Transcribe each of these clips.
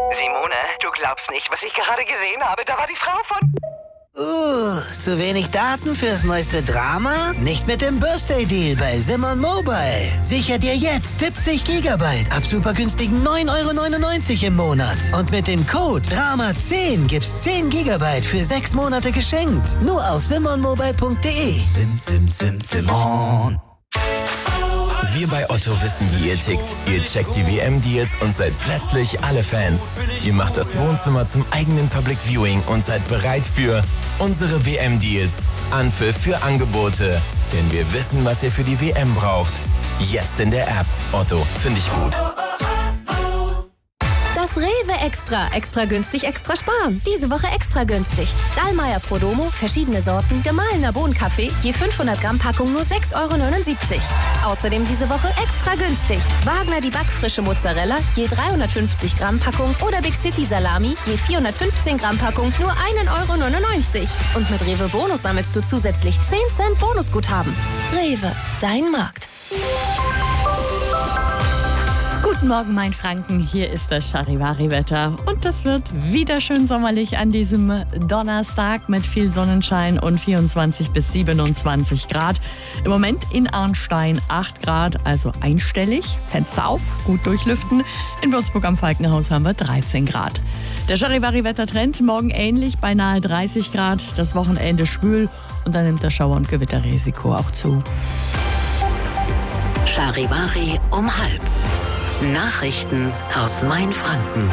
Simone, du glaubst nicht, was ich gerade gesehen habe. Da war die Frau von... Zu wenig Daten fürs neueste Drama? Nicht mit dem Birthday Deal bei Simon Mobile. Sicher dir jetzt 70 Gigabyte ab super günstigen 9,99 € im Monat. Und mit dem Code DRAMA10 gibt's 10 Gigabyte für 6 Monate geschenkt. Nur auf simonmobile.de. Simon. Wir bei Otto wissen, wie ihr tickt. Ihr checkt die WM-Deals und seid plötzlich alle Fans. Ihr macht das Wohnzimmer zum eigenen Public Viewing und seid bereit für unsere WM-Deals. Anpfiff für Angebote. Denn wir wissen, was ihr für die WM braucht. Jetzt in der App. Otto, finde ich gut. Das Rewe Extra. Extra günstig, extra sparen. Diese Woche extra günstig. Dallmayr Prodomo, verschiedene Sorten, gemahlener Bohnenkaffee, je 500 Gramm Packung nur 6,79 €. Außerdem diese Woche extra günstig. Wagner die backfrische Mozzarella, je 350 Gramm Packung oder Big City Salami, je 415 Gramm Packung nur 1,99 €. Und mit Rewe Bonus sammelst du zusätzlich 10 Cent Bonusguthaben. Rewe, dein Markt. Guten Morgen, mein Franken. Hier ist das Charivari-Wetter. Und das wird wieder schön sommerlich an diesem Donnerstag mit viel Sonnenschein und 24 bis 27 Grad. Im Moment in Arnstein 8 Grad, also einstellig. Fenster auf, gut durchlüften. In Würzburg am Falkenhaus haben wir 13 Grad. Der Charivari-Wettertrend morgen ähnlich, bei nahe 30 Grad. Das Wochenende schwül und dann nimmt das Schauer- und Gewitterrisiko auch zu. Charivari um 12:30. Nachrichten aus Mainfranken.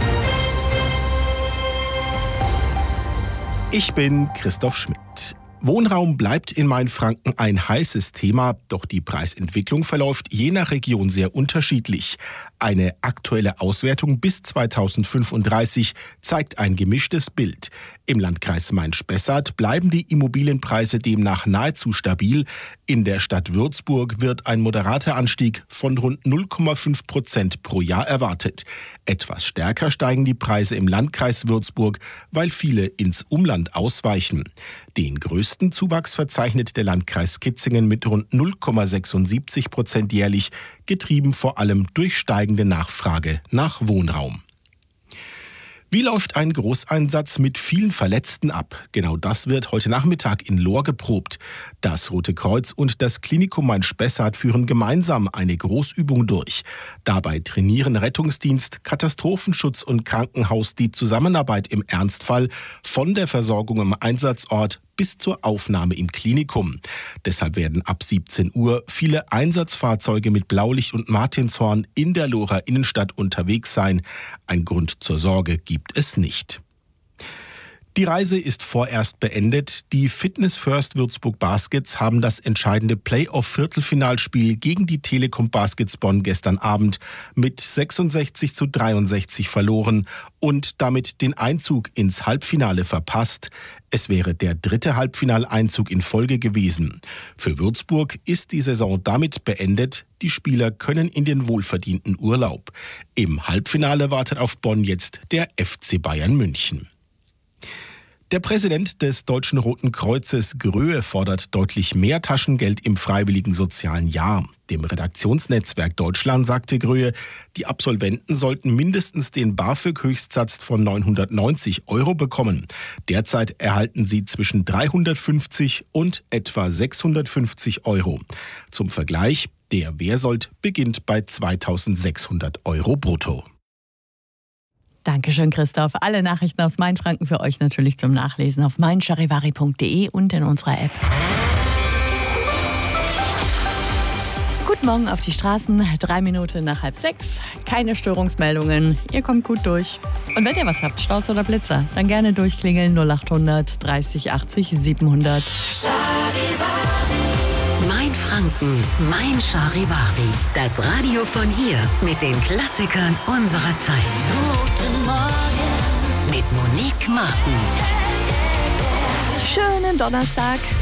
Ich bin Christoph Schmidt. Wohnraum bleibt in Mainfranken ein heißes Thema, doch die Preisentwicklung verläuft je nach Region sehr unterschiedlich. Eine aktuelle Auswertung bis 2035 zeigt ein gemischtes Bild. Im Landkreis Main-Spessart bleiben die Immobilienpreise demnach nahezu stabil. In der Stadt Würzburg wird ein moderater Anstieg von rund 0,5% pro Jahr erwartet. Etwas stärker steigen die Preise im Landkreis Würzburg, weil viele ins Umland ausweichen. Den größten Zuwachs verzeichnet der Landkreis Kitzingen mit rund 0,76% jährlich, getrieben vor allem durch steigende Nachfrage nach Wohnraum. Wie läuft ein Großeinsatz mit vielen Verletzten ab? Genau das wird heute Nachmittag in Lohr geprobt. Das Rote Kreuz und das Klinikum Main-Spessart führen gemeinsam eine Großübung durch. Dabei trainieren Rettungsdienst, Katastrophenschutz und Krankenhaus die Zusammenarbeit im Ernstfall von der Versorgung am Einsatzort bis zur Aufnahme im Klinikum. Deshalb werden ab 17 Uhr viele Einsatzfahrzeuge mit Blaulicht und Martinshorn in der Lohrer Innenstadt unterwegs sein. Ein Grund zur Sorge gibt es nicht. Die Reise ist vorerst beendet. Die Fitness First Würzburg Baskets haben das entscheidende Playoff-Viertelfinalspiel gegen die Telekom Baskets Bonn gestern Abend mit 66:63 verloren und damit den Einzug ins Halbfinale verpasst. Es wäre der 3. Halbfinaleinzug in Folge gewesen. Für Würzburg ist die Saison damit beendet. Die Spieler können in den wohlverdienten Urlaub. Im Halbfinale wartet auf Bonn jetzt der FC Bayern München. Der Präsident des Deutschen Roten Kreuzes Gröhe fordert deutlich mehr Taschengeld im freiwilligen sozialen Jahr. Dem Redaktionsnetzwerk Deutschland sagte Gröhe, die Absolventen sollten mindestens den BAföG-Höchstsatz von 990 € bekommen. Derzeit erhalten sie zwischen 350 und etwa 650 €. Zum Vergleich, der Wehrsold beginnt bei 2.600 € brutto. Dankeschön, Christoph. Alle Nachrichten aus Mainfranken für euch natürlich zum Nachlesen auf meincharivari.de und in unserer App. Guten Morgen auf die Straßen, 3 Minuten nach 5:30. Keine Störungsmeldungen, ihr kommt gut durch. Und wenn ihr was habt, Staus oder Blitzer, dann gerne durchklingeln 0800 30 80 700. Mainfranken, mein Charivari. Das Radio von hier mit den Klassikern unserer Zeit. Guten Morgen mit Monique Martin. Schönen Donnerstag.